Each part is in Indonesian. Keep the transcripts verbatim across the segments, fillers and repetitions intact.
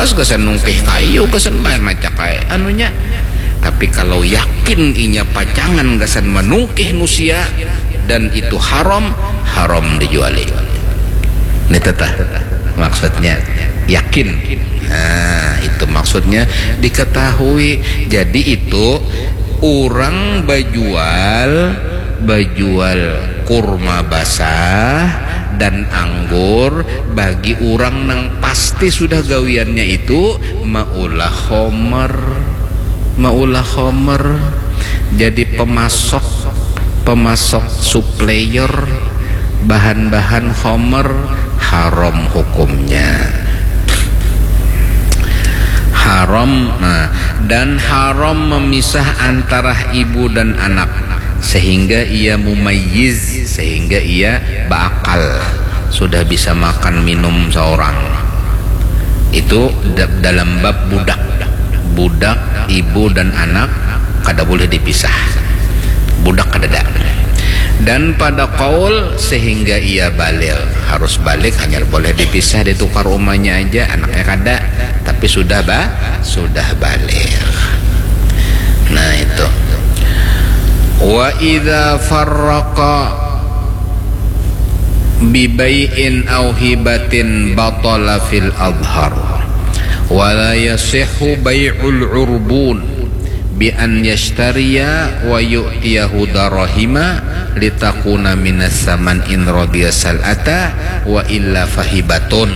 mas kesan nungkih kayu kesan bayar macak kayak anunya. Tapi kalau yakin inya pacangan kesan menungkih nusia dan itu haram, haram dijuali. Ini tetah maksudnya yakin. Nah itu maksudnya diketahui. Jadi itu orang bajual bajual kurma basah dan anggur bagi orang yang pasti sudah gawiannya itu maulah khomer, maulah khomer. Jadi pemasok pemasok supplier bahan-bahan khomer haram hukumnya, haram. Nah, dan haram memisah antara ibu dan anak sehingga ia mumayyiz, sehingga ia berakal, sudah bisa makan minum seorang. Itu dalam bab budak. Budak, ibu dan anak kada boleh dipisah. Budak kada ada. Dan pada qaul sehingga ia balik, harus balik, hanya boleh dipisah, ditukar rumahnya aja, anaknya kada, tapi sudah bah, sudah balik. Nah itu. Wa idza farraqa bi bai'in aw hibatin batala fil adhar wa la yasihhu bai'ul urbun bi an yashtariya wa yu'tiyahu darahima litakuna minas saman in radiya sal'ata wa illa fahibatun.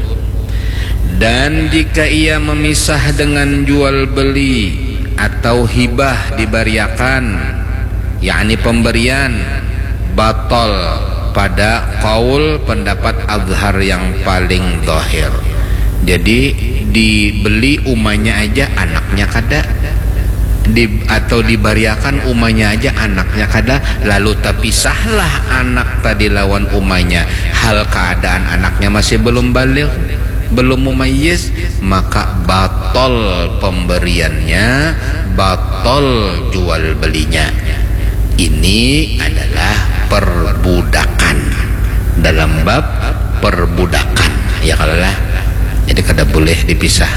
Dan jika ia memisah dengan jual beli atau hibah diberiakan, yakni pemberian, batal pada qaul pendapat azhar yang paling zahir. Jadi dibeli umanya aja anaknya kada, Di, atau dibariakan umanya aja anaknya kada, lalu terpisahlah anak tadi lawan umanya, hal keadaan anaknya masih belum balik, belum mumayyiz, maka batal pemberiannya, batal jual belinya. Ini adalah perbudakan, dalam bab perbudakan ya kalau lah, jadi kada boleh dipisah.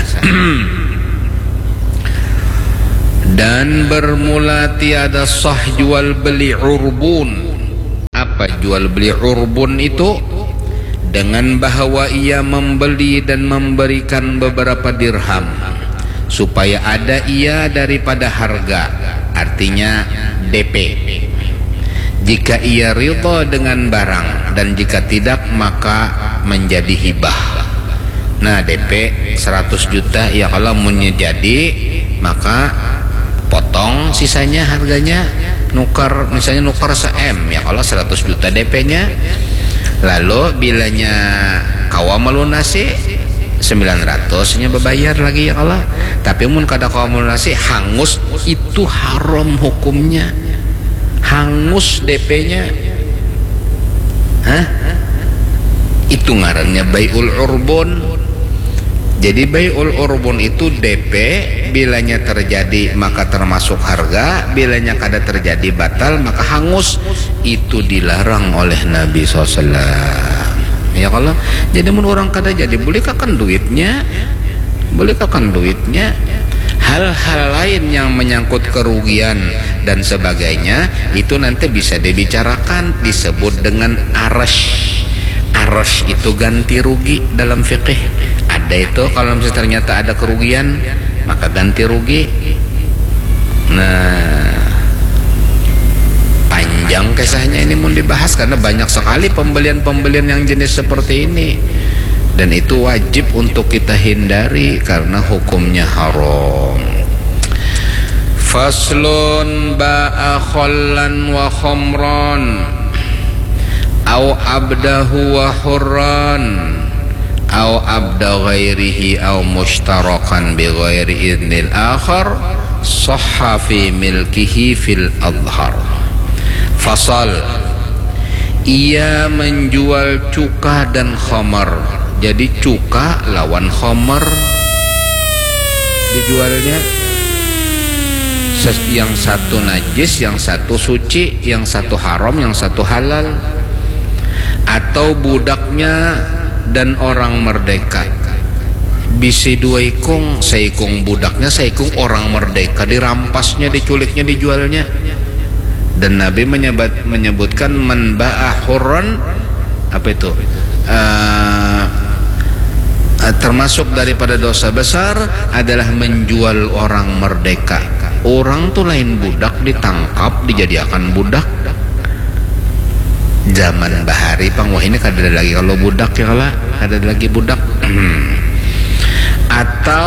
Dan bermula tiada sah jual beli urbun. Apa jual beli urbun itu? Dengan bahwa ia membeli dan memberikan beberapa dirham supaya ada ia daripada harga, artinya D P. Jika ia ridha dengan barang, dan jika tidak maka menjadi hibah. Nah D P seratus juta ya, kalau mau jadi maka potong sisanya harganya, nukar misalnya nukar se-M ya, kalau seratus juta D P-nya, lalu bilanya kawa melunasi sembilan ratus nya berbayar lagi ya kalau. Tapi mun kada kawa melunasi hangus, itu haram hukumnya, hangus D P-nya. Hah? Itu ngarannya bai'ul urbun. Jadi bai'ul urbun itu D P, bilanya terjadi maka termasuk harga, bilanya kada terjadi batal maka hangus. Itu dilarang oleh Nabi shallallahu alaihi wasallam ya kalau. Jadi mun orang kada jadi boleh kakan duitnya, boleh kakan duitnya. Hal-hal lain yang menyangkut kerugian dan sebagainya itu nanti bisa dibicarakan, disebut dengan arash. Arash itu ganti rugi dalam fikih. Ada itu kalau misalnya ternyata ada kerugian maka ganti rugi. Nah panjang kisahnya ini mau dibahas karena banyak sekali pembelian-pembelian yang jenis seperti ini, dan itu wajib untuk kita hindari karena hukumnya haram. Faslun ba'a khallan wa khamran au abdahu wa hurran au abda ghairihi au mushtarakan bi ghairi idnil akhar sahha fi milkihi fil adhar. Fasal, ia menjual cuka dan khamar. Jadi cuka lawan khamar dijualnya, yang satu najis, yang satu suci, yang satu haram, yang satu halal. Atau budaknya dan orang merdeka bisi dua ikung, seikung budaknya, seikung orang merdeka, dirampasnya, diculiknya, dijualnya. Dan Nabi menyebut, menyebutkan man ba'a hurran, apa itu, uh, termasuk daripada dosa besar adalah menjual orang merdeka. Orang tuh lain budak, ditangkap, dijadikan budak. Zaman bahari pang, wah ini kada ada lagi kalau budak ya, kalau kada ada lagi budak. Atau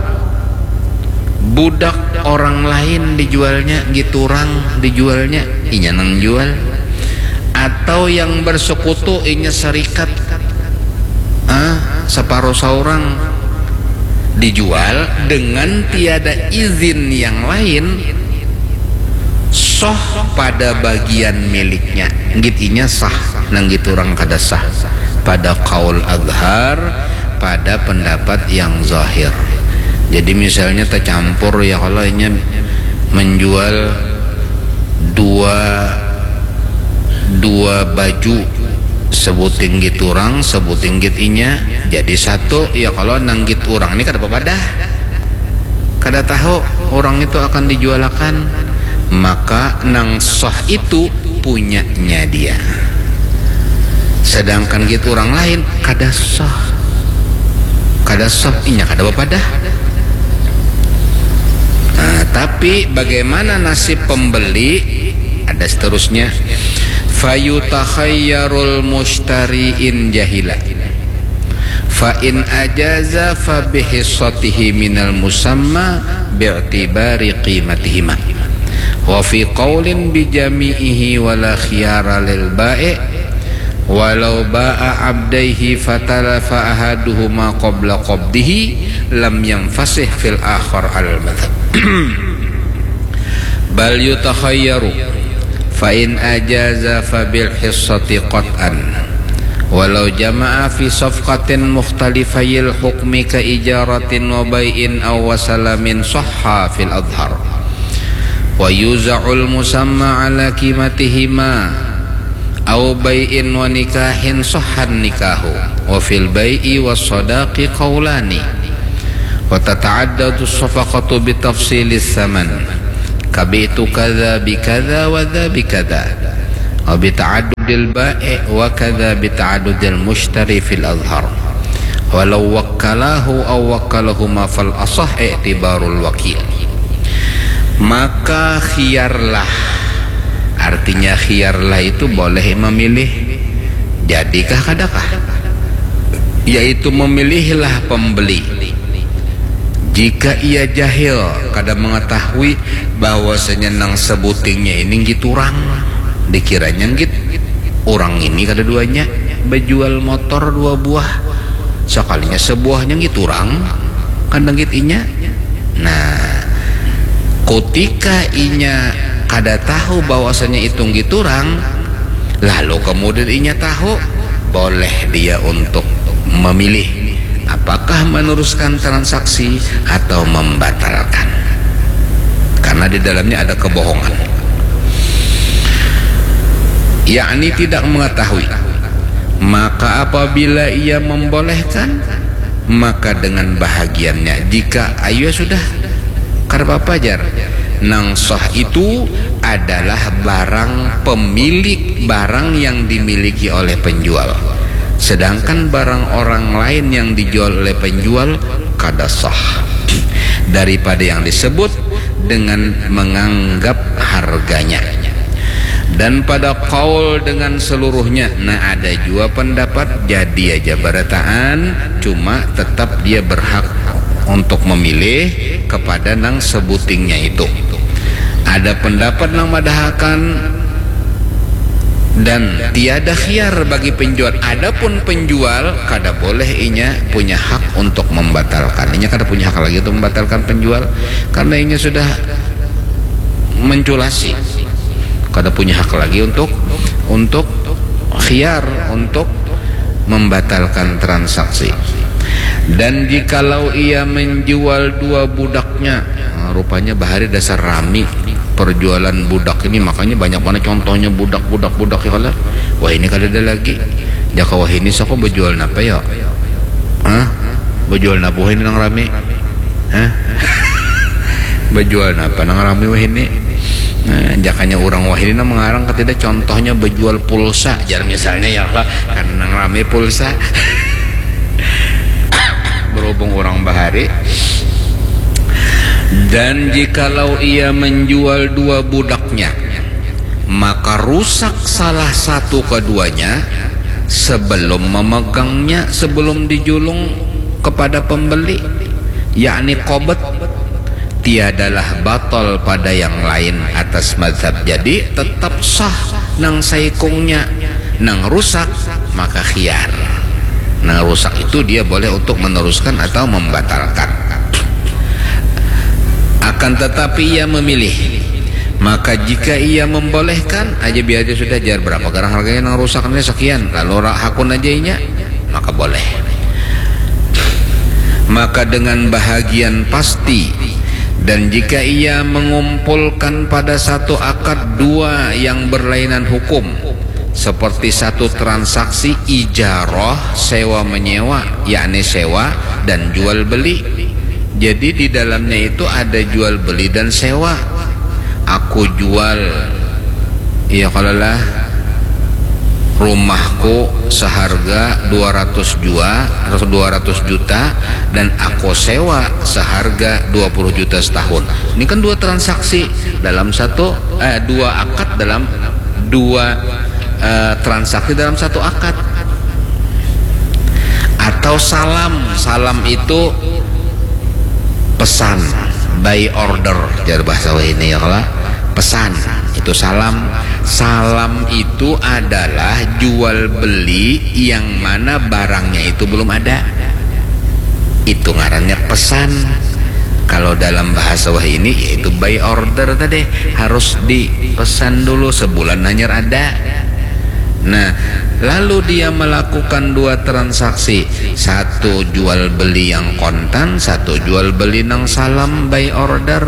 budak orang lain dijualnya, gitu orang dijualnya, inya nang jual. Atau yang bersekutu inya serikat, ah, separuh seorang dijual dengan tiada izin yang lain, soh pada bagian miliknya, gitinya sah, nang gitu orang kada sah pada qaul azhar, pada pendapat yang zahir. Jadi misalnya tercampur ya, kalau inya menjual dua dua baju, sebutin gitu orang, sebutin gitinya jadi satu ya, kalau nang gitu orang ini kada apa dah, kada tahu orang itu akan dijualakan, maka nang sah itu punyanya dia, sedangkan gitu orang lain kada sah, kada sah inya kada apa dah. Nah, tapi bagaimana nasib pembeli? Ada seterusnya, fayutakhayyarul mushtari in jahila fa in ajaza fa bihissatihi minal musamma bi'tibari qimatihima wa fi qaulin bi jami'ihi wala khiyara lil ba'i walau ba'a abdaihi fatalafa ahaduhuma qabla qabdihi lam yanfasih fil akhar al madhab bal yutakhayyaru fa in ajaza fa bil hissati qat'an walau jama'a fi safqatin mukhtalifayil hukmi ka ijaratin wa bai'in aw wasalamin sahha fil adhar wa yuza'ul musamma ala qimatihima aw bai'in wa nikahin sahhan nikahu wa fil bai'i was sadaqi qawlani wa tata'addadu safaqatu bi tafsilis thaman kabitu kadza bi kadza wa dza bi kadza wa bi ta'addudil ba'i wa kadza bi ta'addudil mushtari fil azhar walau wakkalahu aw wakkalahuma fal asah i'tibarul wakil. Maka khiyarlah, artinya khiyarlah itu boleh memilih, jadikah kadakah, yaitu memilihlah pembeli jika ia jahil, kada mengetahui bahwasanya nang sebutingnya ini gitu orang, dikiranya gitu orang ini kada duanya berjual motor dua buah, sekalinya sebuahnya gitu orang kadang gitu inya. Nah, ketika inya kada tahu bahwasanya itu gitu orang, lalu kemudian inya tahu, boleh dia untuk memilih apakah meneruskan transaksi atau membatalkan, karena di dalamnya ada kebohongan, yakni tidak mengetahui. Maka apabila ia membolehkan, maka dengan bahagiannya. Jika ayo sudah karena pajar, nang sah itu adalah barang pemilik barang yang dimiliki oleh penjual, sedangkan barang orang lain yang dijual oleh penjual kada sah daripada yang disebut dengan menganggap harganya. Dan pada qaul dengan seluruhnya, nah ada juga pendapat jadi aja berataan, cuma tetap dia berhak untuk memilih kepada nang sebutingnya itu. Ada pendapat nang madahakan dan tiada khiyar bagi penjual. Adapun penjual kada boleh inya punya hak untuk membatalkan. Inya kada punya hak lagi untuk membatalkan penjual, karena inya sudah menculasi. Kada punya hak lagi untuk untuk khiyar untuk membatalkan transaksi. Dan jikalau ia menjual dua budaknya, nah, rupanya bahari dasar rami perjualan budak ini, makanya banyak mana contohnya budak-budak budak ya. Wah ini kada ada lagi. Jaka wah ini soko berjual napa ya? Hah? Bejual nabuhin nang rame. Hah? Bejual napa nang rame wah ini. Nah, jakanya orang wah ini mengarang ketidak contohnya bejual pulsa. Jar misalnya ya lah kan nang rame pulsa. Berhubung orang bahari. Dan jikalau ia menjual dua budaknya, maka rusak salah satu keduanya sebelum memegangnya, sebelum dijulung kepada pembeli, yakni qobet, tiadalah batal pada yang lain atas mazhab. Jadi tetap sah nang saikungnya, nang rusak maka khiyar. Nang rusak itu dia boleh untuk meneruskan atau membatalkan. Akan tetapi ia memilih, maka jika ia membolehkan aja biar dia sudah jar berapa garang harganya nang rusaknya sekian, lalu hakun aja inya, maka boleh. Maka dengan bahagian pasti, dan jika ia mengumpulkan pada satu akad dua yang berlainan hukum, seperti satu transaksi ijarah, sewa menyewa, yakni sewa dan jual beli. Jadi di dalamnya itu ada jual beli dan sewa. Aku jual, ya kalau lah rumahku seharga dua ratus juta atau dua ratus juta dan aku sewa seharga dua puluh juta setahun. Ini kan dua transaksi dalam satu eh, dua akad dalam dua eh, transaksi dalam satu akad. Atau salam, salam itu pesan, by order jar bahasa ini ya kalau pesan itu salam. Salam itu adalah jual beli yang mana barangnya itu belum ada, itu ngarannya pesan. Kalau dalam bahasa wah ini yaitu by order tadi, harus dipesan dulu sebulan hanya ada. Nah, lalu dia melakukan dua transaksi, satu jual beli yang kontan, satu jual beli nang salam by order,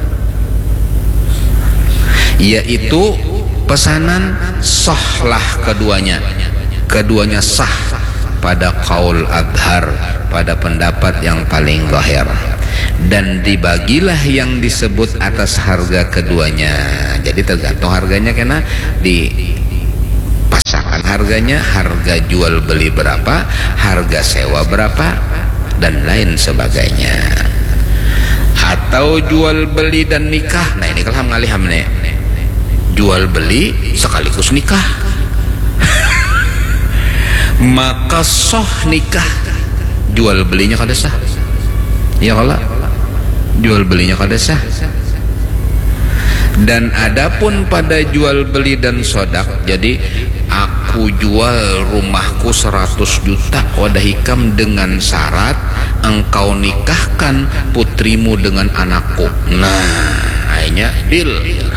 yaitu pesanan sahlah keduanya, keduanya sah pada qaul adhar, pada pendapat yang paling zahir, dan dibagilah yang disebut atas harga keduanya. Jadi tergantung harganya, karena di pasangan harganya, harga jual beli berapa, harga sewa berapa, dan lain sebagainya. Atau jual beli dan nikah. Nah ini kalau ngalih hamne jual beli sekaligus nikah. Maka soh nikah, jual belinya kada sah. Ya kalau jual belinya kada sah. Dan adapun pada jual beli dan sodak, jadi aku jual rumahku seratus juta wadah hikam dengan syarat engkau nikahkan putrimu dengan anakku. Nah akhirnya deal.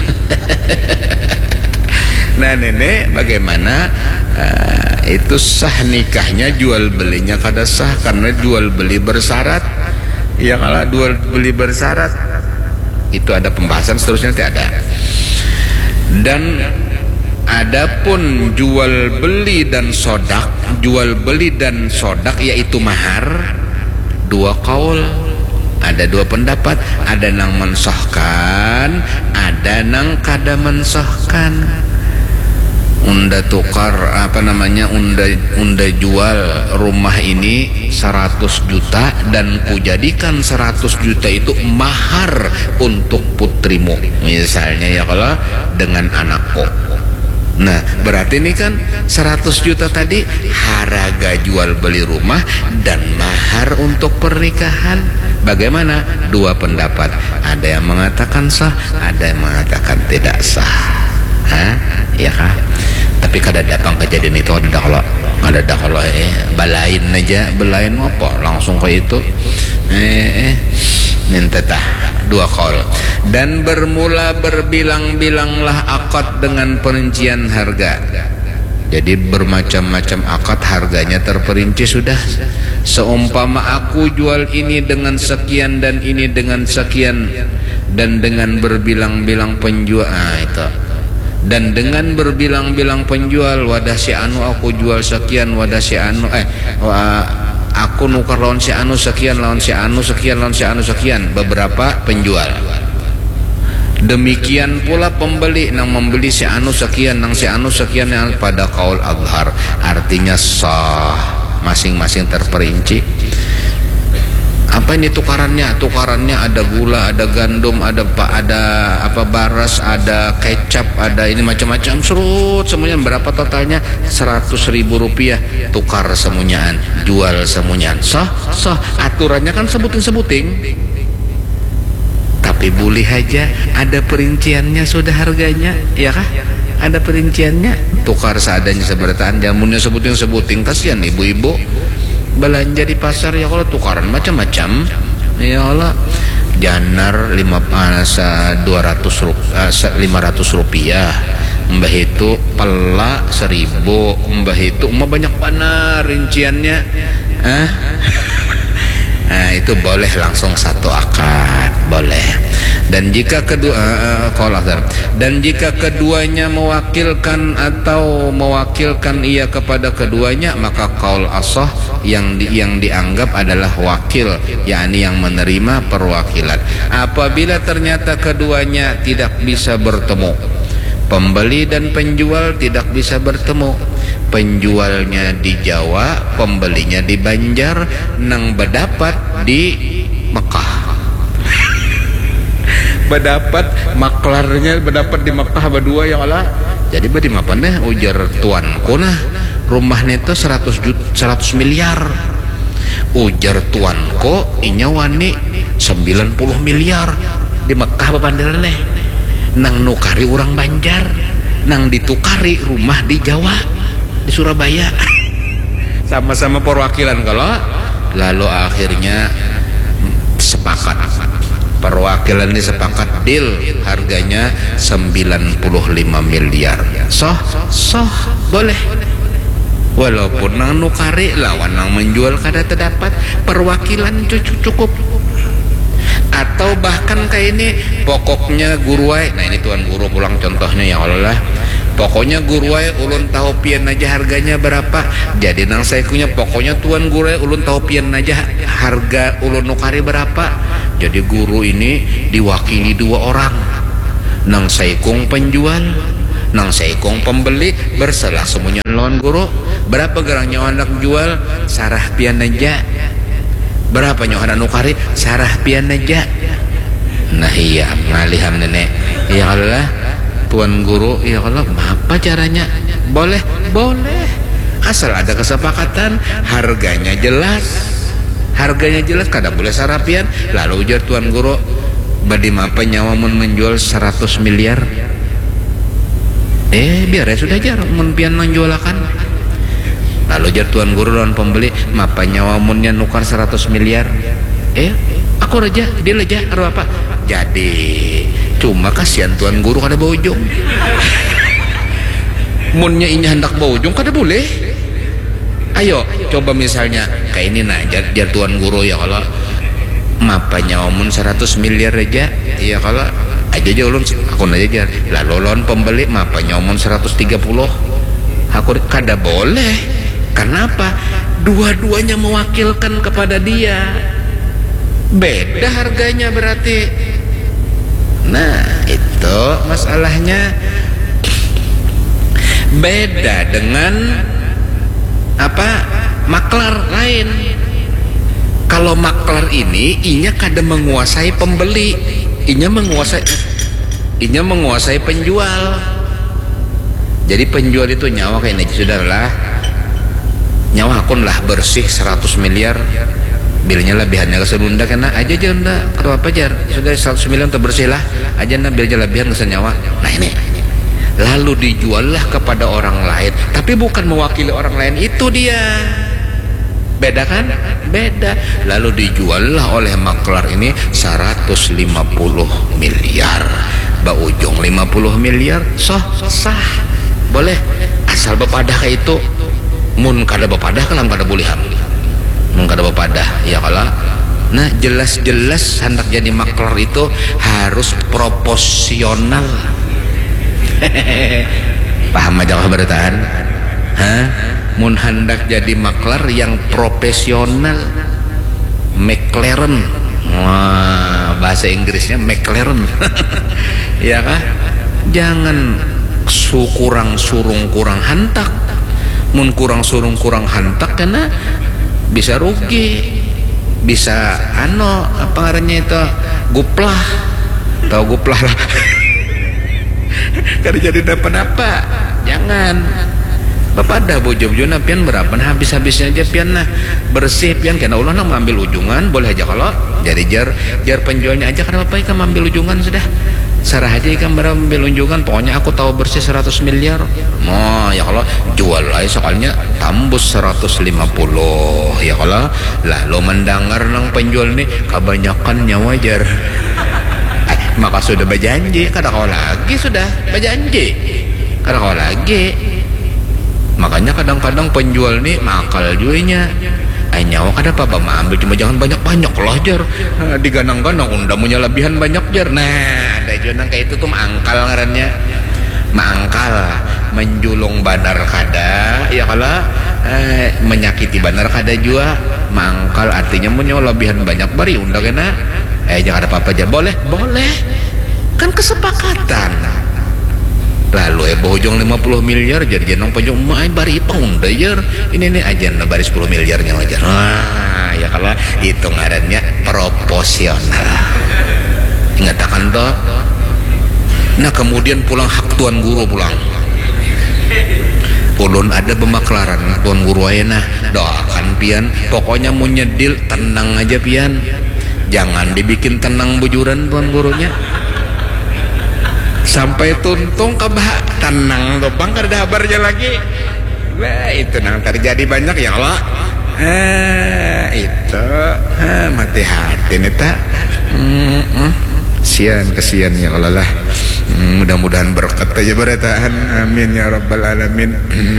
Nah nenek bagaimana uh, itu sah nikahnya, jual belinya kada sah karena jual beli bersyarat. Ya kalau jual beli bersyarat itu ada pembahasan seterusnya tidak ada. Dan adapun jual beli dan sodak, jual beli dan sodak yaitu mahar, dua kaul, ada dua pendapat, ada nang mensahkan, ada nang kada mensahkan. Unda tukar apa namanya unda unda jual rumah ini seratus juta dan kujadikan seratus juta itu mahar untuk putrimu misalnya ya kalau dengan anakku. Nah berarti ini kan seratus juta tadi harga jual beli rumah dan mahar untuk pernikahan. Bagaimana? Dua pendapat, ada yang mengatakan sah, ada yang mengatakan tidak sah. Hah? Ya kah? Tapi kada datang kejadian itu ada dah kalau ada dah kalau eh balain aja, balain apa langsung ke itu eh, eh minta tah dua kol. Dan bermula berbilang-bilanglah akad dengan perincian harga. Jadi bermacam-macam akad harganya terperinci sudah. Seumpama aku jual ini dengan sekian dan ini dengan sekian, dan dengan berbilang-bilang penjual, ah, itu. Dan dengan berbilang-bilang penjual, wadah si anu aku jual sekian, wadah si anu eh wa, aku nukar lawan si anu sekian, lawan si anu sekian, lawan si anu sekian, beberapa penjual. Demikian pula pembeli nang membeli si anu sekian, nang si anu sekian, yang pada kaul azhar artinya sah, masing-masing terperinci. Apa ini tukarannya? Tukarannya ada gula, ada gandum, ada pak, ada apa baras, ada kecap, ada ini macam-macam, serut semuanya. Berapa totalnya? Seratus ribu rupiah. Tukar semunyaan, jual semunyaan. Sah, sah. Aturannya kan sebuting-sebuting. Tapi boleh aja ada perinciannya sudah harganya, ya kah? Ada perinciannya. Tukar seadanya sebertaan, jamunya sebuting-sebuting. Kasihan ibu-ibu belanja di pasar, ya kalau tukaran macam-macam, ya Allah. Janar lima dua ratus lima ratus rupiah, mbah itu pelak seribu, mbah itu mbah banyak mana rinciannya, ah. Nah, itu boleh langsung satu akad, boleh. Dan jika kedua uh, dan jika keduanya mewakilkan atau mewakilkan ia kepada keduanya, maka qaul ashah yang di, yang dianggap adalah wakil, yakni yang menerima perwakilan. Apabila ternyata keduanya tidak bisa bertemu, pembeli dan penjual tidak bisa bertemu, penjualnya di Jawa, pembelinya di Banjar, nang berdapat di Mekah. Berdapat maklarnya berdapat di Mekah berdua, ya Allah. Jadi badi apa nih ujar tuanku nah, rumahnya itu seratus juta, seratus miliar. Ujar tuanku inya wani sembilan puluh miliar di Mekah bepanderan nih. Nang nukari orang Banjar, nang ditukari rumah di Jawa, di Surabaya. Sama-sama perwakilan kalau. Lalu akhirnya sepakat, perwakilan ini sepakat deal, harganya sembilan puluh lima miliar. Soh, soh, boleh. Walaupun nang nukari lawan nang menjual kada terdapat, perwakilan cukup. Atau bahkan kayak ini, pokoknya guruai, nah ini tuan guru pulang contohnya, ya Allah. Pokoknya guruai ulun tahu pian aja harganya berapa. Jadi nang saya punya pokoknya tuan guruai ulun tahu pian aja harga ulun nukari berapa. Jadi guru ini diwakili dua orang, nang saikung penjual, nang saikung pembeli, berselah semuanya lawan guru. Berapa gerang nyawa anak jual, sarah pian aja. Berapa nyawa nukari, sarah pian aja. Nah iya ngaliham nenek, ya Allah tuan guru, ya Allah apa caranya? Boleh, boleh, asal ada kesepakatan, harganya jelas, harganya jelas, kada boleh sarapian. Lalu ujar tuan guru, badi mapa nyawa mun menjual seratus miliar. Eh biar ya sudah jar mun pian menjualakan. Lalu ujar tuan guru lawan pembeli, mapa nyawa munnya nukar seratus miliar. Eh aku raja, dia aja aru apa? Jadi cuma kasihan tuan guru kada bojong. Munnya ini hendak bojong kada boleh. Ayo coba misalnya kayak ini nah, jar, jar tuan guru, ya kalau mapa nyawa mun seratus miliar aja, ya kalau aja aja ulun aku aja jar. Lalu lawan pembeli mapa nyawa mun seratus tiga puluh, aku kada boleh. Kenapa? Dua-duanya mewakilkan kepada dia, beda harganya berarti. Nah itu masalahnya. Beda dengan apa maklar lain. Kalau maklar ini inya kada menguasai pembeli, inya menguasai inya menguasai penjual. Jadi penjual itu nyawa kayak ini, sudahlah nyawa akun lah bersih seratus miliar, bilnya lebihannya ke serunda kena aja aja nda kalau apa jar sudah seratus miliar untuk bersih lah aja nda bilnya lebihan ke nyawa. Nah ini lalu dijual lah kepada orang lain, tapi bukan mewakili orang lain, itu dia beda kan, beda. Lalu dijual lah oleh maklar ini seratus lima puluh miliar, ba ujung lima puluh miliar, sah sah boleh asal bepadah kayak itu. Mun kada bepadah kalam kada boleh ham, mun kada bepadah ya kalau. Nah jelas-jelas hendak jadi maklar itu harus proporsional. Paham aja kah beritaan? Hah? mun hendak jadi maklar yang profesional, McLaren. Wah, bahasa Inggrisnya McLaren. Ya kah? Jangan su kurang surung kurang hantak. Mun kurang surung kurang hantak karena bisa rugi, bisa ano apa ngarannya itu guplah, tahu guplah lah. Kada jadi dapat apa. Jangan. Bapak dah bojo-bojona pian berapa nah habis-habisnya aja pian nah bersih pian kena ulah nak mengambil ujungan boleh aja kalau jadi jar jar penjualnya aja karena bapak ikan mengambil ujungan sudah sarah aja ikan mengambil ujungan pokoknya aku tahu bersih seratus miliar mau ya kalau jual aja soalnya tambus seratus lima puluh ya kalau lah lo mendengar nang penjual nih kebanyakan nyawa jar eh, maka sudah berjanji kada kau lagi sudah berjanji kada kau lagi. Makanya kadang-kadang penjual nih makal jualnya ay nyawa kada apa-apa ambil cuma jangan banyak-banyak lah jar diganang-ganang unda punya lebihan banyak jar nah ada juga kayak itu tuh mangkal ngarannya mangkal menjulung banar kada ya kalau eh, menyakiti banar kada juga mangkal artinya punya lebihan banyak bari unda kena eh jangan ada apa-apa jar boleh boleh kan kesepakatan. Lalu eh bojong lima puluh miliar jadi jenong pojong mai bari pound jar ini nih aja na bari sepuluh miliarnya aja nah ya kalau itu ngarannya proporsional ingatakan toh. Nah kemudian pulang hak tuan guru pulang ulun ada pemaklaran tuan guru aja nah doakan pian pokoknya mau nyedil tenang aja pian jangan dibikin tenang bujuran tuan gurunya sampai tuntung kabah tenang topang kada kabarnya lagi wah itu nang terjadi banyak ya Allah ah, itu ah, mati hati nih tak mm -mm. Sian kesian ya Allah lah mm, mudah-mudahan berkat aja berataan amin ya rabbal alamin.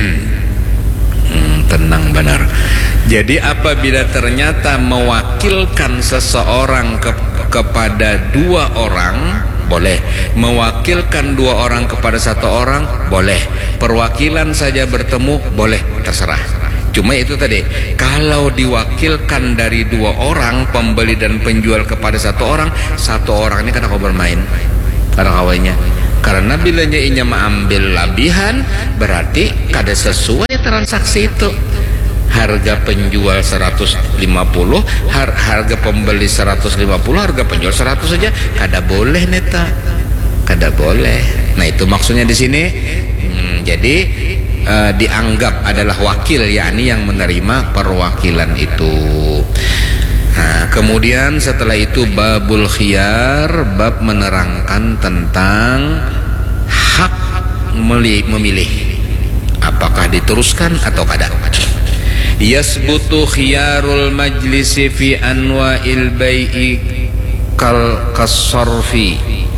Hmm, tenang benar. Jadi apabila ternyata mewakilkan seseorang ke, kepada dua orang boleh, mewakilkan dua orang kepada satu orang boleh, perwakilan saja bertemu boleh, terserah. Cuma itu tadi kalau diwakilkan dari dua orang pembeli dan penjual kepada satu orang, satu orang ini kada kau bermain kada kawainya karena bilanya inya mengambil labihan berarti kada sesuai transaksi itu. Harga penjual seratus lima puluh, har harga pembeli seratus lima puluh, harga penjual seratus saja kada boleh neta, kada boleh. Nah itu maksudnya di sini. Hmm, jadi uh, dianggap adalah wakil, yakni yang menerima perwakilan itu. Nah, kemudian setelah itu babul khiyar, bab menerangkan tentang hak memilih, apakah diteruskan atau kada. Yasbutu khiyarul majlisi fi anwa'il bai'i kal kasarfi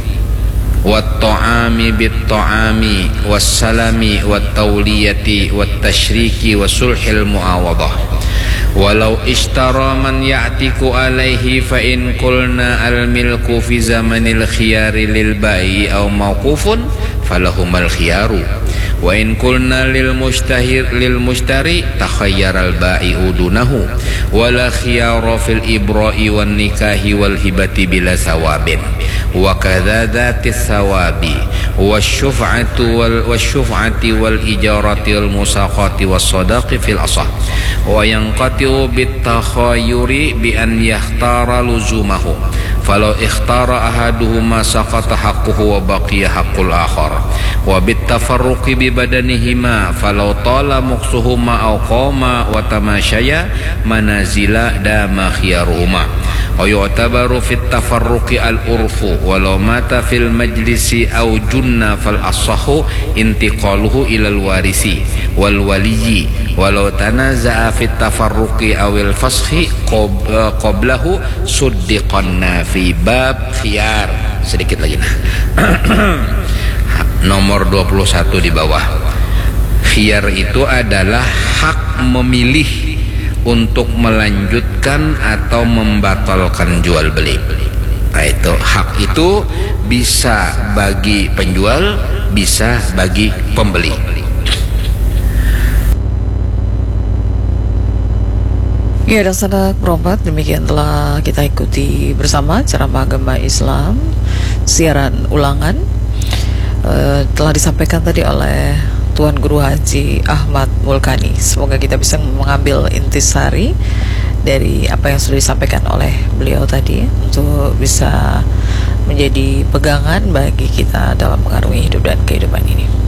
wat ta'ami bit ta'ami was salami wat tawliyati wat tashriki was sulhil muawadah walau ishtara man ya'tiku alaihi fa in qulna al milku fi zamanil khiyari lil bai'i aw mawqufun falahumal khiyaru wa in qulna lil mustahir lil mustari takhayyara al bai'u dunahu wala khiyara fil ibra'i wan nikahi wal hibati bila sawabin wa kadza dzatis sawabi wasyuf'atu wal wasyuf'ati wal ijarati wal musaqati was sadaqi fil asah wa yanqatu bit takhayyuri bi an yahtara luzumahu falau ikhtara ahaduhuma saqata haqquhu wa baqiya haqqul akhar wa bit tafarruqi bi badanihima falau tala muqsuhuma aw qama wa tamashaya manazila dama khiyaruhuma wa yu'tabaru fit tafarruqi al urfu walau mata fil majlisi aw junna fal asahu intiqaluhu ilal warisi wal waliyyi walau tanaza'a fit tafarruqi awil fashi qablahu suddiqanna fi bab khiyar. Sedikit lagi nah nomor dua puluh satu di bawah. Khiyar itu adalah hak memilih untuk melanjutkan atau membatalkan jual beli. Nah itu hak itu bisa bagi penjual, bisa bagi pembeli. Ya, dan saudara berobat, demikian telah kita ikuti bersama ceramah agama Islam siaran ulangan, uh, telah disampaikan tadi oleh Tuan Guru Haji Ahmad Mulkani. Semoga kita bisa mengambil intisari dari apa yang sudah disampaikan oleh beliau tadi untuk bisa menjadi pegangan bagi kita dalam mengarungi hidup dan kehidupan ini.